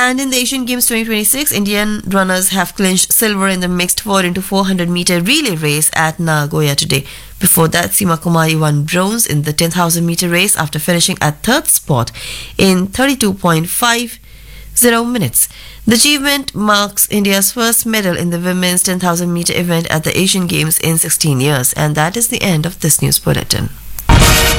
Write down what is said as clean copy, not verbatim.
And in the Asian Games 2026, Indian runners have clinched silver in the mixed 4x400 meter relay race at Nagoya today. Before that, Seema Kumari won bronze in the 10,000 meter race after finishing at third spot in 32.50 minutes. The achievement marks India's first medal in the women's 10,000 meter event at the Asian Games in 16 years. And that is the end of this news bulletin.